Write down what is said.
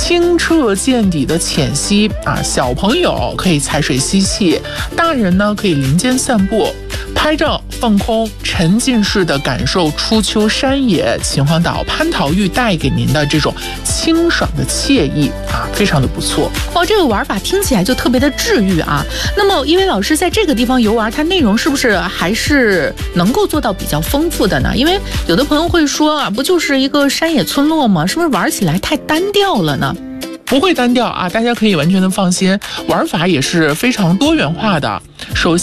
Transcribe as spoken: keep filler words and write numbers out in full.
清澈见底的浅溪啊，小朋友可以踩水嬉戏，大人呢可以林间散步。拍照放空，沉浸式的感受初秋山野秦皇岛蟠桃峪带给您的这种清爽的惬意啊，非常的不错。 哇，这个玩法听起来就特别的治愈啊。那么一位老师在这个地方游玩，它内容是不是还是能够做到比较丰富的呢？因为有的朋友会说啊，不就是一个山野村落吗？是不是玩起来太单调了呢？ 不会单调啊，大家可以完全的放心，玩法也是非常多元化的。首先